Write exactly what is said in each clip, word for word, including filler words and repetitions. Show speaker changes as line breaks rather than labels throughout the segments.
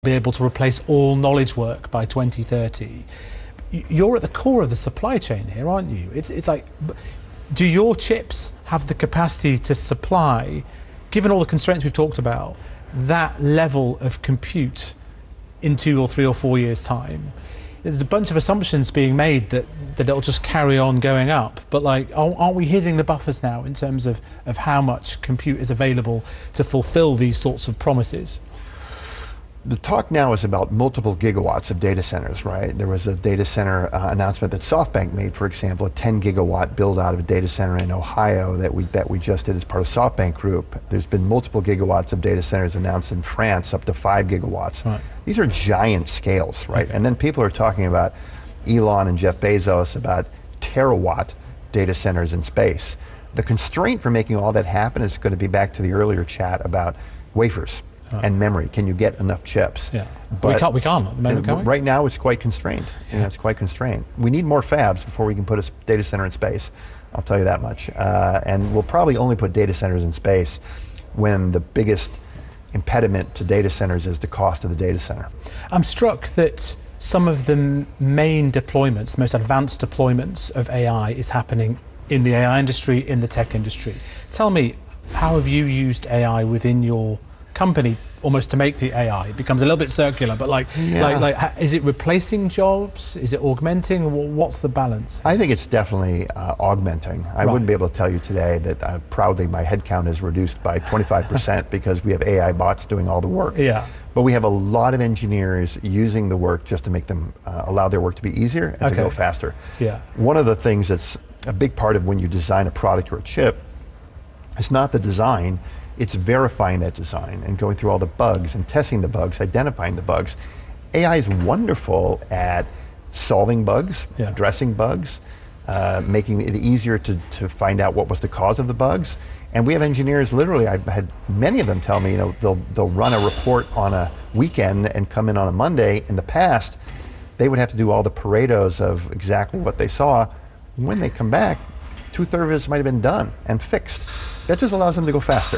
be able to replace all knowledge work by twenty thirty. You're at the core of the supply chain here, aren't you? It's it's like, do your chips have the capacity to supply, given all the constraints we've talked about, that level of compute in two or three or four years' time? There's a bunch of assumptions being made that, that it'll just carry on going up, but like, aren't we hitting the buffers now in terms of, of how much compute is available to fulfill these sorts of promises?
The talk now is about multiple gigawatts of data centers, right? There was a data center uh, announcement that SoftBank made, for example, a ten gigawatt build out of a data center in Ohio that we that we just did as part of SoftBank Group. There's been multiple gigawatts of data centers announced in France, up to five gigawatts. Right. These are giant scales, right? Okay. And then people are talking about Elon and Jeff Bezos about terawatt data centers in space. The constraint for making all that happen is going to be back to the earlier chat about wafers. Right. And memory. Can you get enough chips?
Yeah, but we can't. We can't. At the moment, can we?
Right now, it's quite constrained. Yeah. You know, it's quite constrained. We need more fabs before we can put a data center in space. I'll tell you that much. Uh, and we'll probably only put data centers in space when the biggest impediment to data centers is the cost of the data center.
I'm struck that some of the main deployments, most advanced deployments of A I, is happening in the A I industry, in the tech industry. Tell me, how have you used A I within your company almost to make the A I? It becomes a little bit circular, but like, yeah. like, like, is it replacing jobs? Is it augmenting? What's the balance?
I think it's definitely uh, augmenting. I right. wouldn't be able to tell you today that uh, proudly my headcount is reduced by twenty-five percent because we have A I bots doing all the work.
Yeah.
But we have a lot of engineers using the work just to make them, uh, allow their work to be easier and okay. to go faster.
Yeah.
One of the things that's a big part of when you design a product or a chip, it's not the design, it's verifying that design and going through all the bugs and testing the bugs, identifying the bugs. A I is wonderful at solving bugs, yeah. addressing bugs, uh, making it easier to, to find out what was the cause of the bugs. And we have engineers, literally, I've had many of them tell me, you know, they'll, they'll run a report on a weekend and come in on a Monday. In the past, they would have to do all the Paretos of exactly what they saw. When they come back, two-thirds might have been done and fixed. That just allows them to go faster.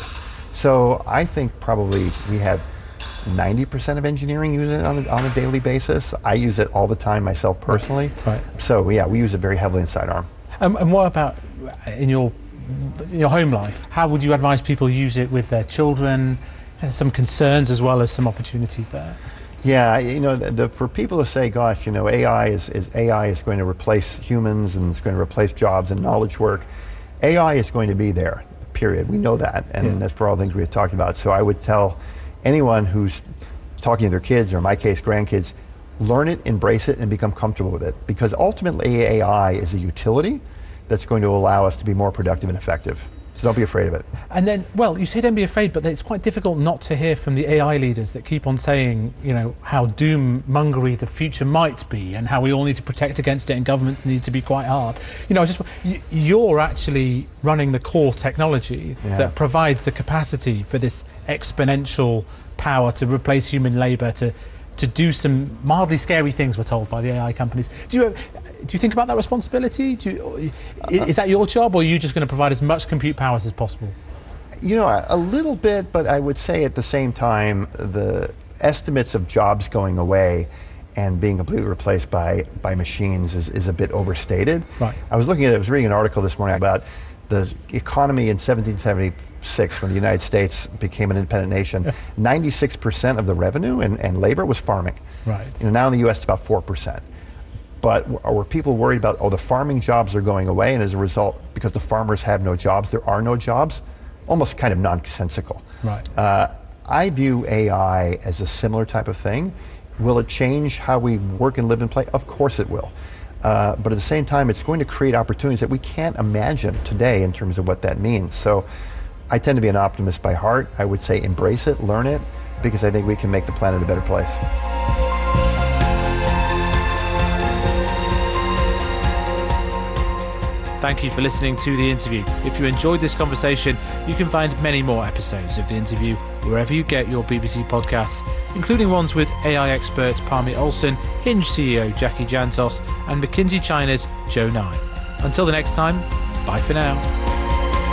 So I think probably we have ninety percent of engineering use it on a, on a daily basis. I use it all the time myself personally.
Right.
So yeah, we use it very heavily inside Arm.
Um, and what about in your in your home life? How would you advise people use it with their children? There's some concerns as well as some opportunities there.
Yeah, you know, the, the, for people to say, gosh, you know, A I is, is A I is going to replace humans and it's going to replace jobs and knowledge work. A I is going to be there. Period. We know that, and yeah. that's for all the things we have talked about. So I would tell anyone who's talking to their kids, or in my case, grandkids, learn it, embrace it, and become comfortable with it. Because ultimately, A I is a utility that's going to allow us to be more productive and effective. So don't be afraid of it.
And then, well, you say don't be afraid, but it's quite difficult not to hear from the A I leaders that keep on saying, you know, how doom-mongery the future might be and how we all need to protect against it and governments need to be quite hard. You know, just you're actually running the core technology yeah. that provides the capacity for this exponential power to replace human labor, to to do some mildly scary things, we're told by the A I companies. Do you do you think about that responsibility? Do you, is that your job, or are you just going to provide as much compute power as possible?
You know, a little bit, but I would say at the same time, the estimates of jobs going away and being completely replaced by, by machines is, is a bit overstated.
Right.
I was looking at, I was reading an article this morning about the economy in seventeen seventy-six, when the United States became an independent nation. ninety-six percent of the revenue and, and labor was farming.
Right.
You know, now in the U S it's about four percent. But were people worried about, oh, the farming jobs are going away, and as a result, because the farmers have no jobs, there are no jobs? Almost kind of nonsensical.
Right.
Uh, I view A I as a similar type of thing. Will it change how we work and live and play? Of course it will. Uh, but at the same time, it's going to create opportunities that we can't imagine today in terms of what that means. So I tend to be an optimist by heart. I would say embrace it, learn it, because I think we can make the planet a better place.
Thank you for listening to The Interview. If you enjoyed this conversation, you can find many more episodes of The Interview wherever you get your B B C podcasts, including ones with A I experts Parmy Olson, Hinge C E O Jackie Jantos, and McKinsey China's Joe Nye. Until the next time, bye for now.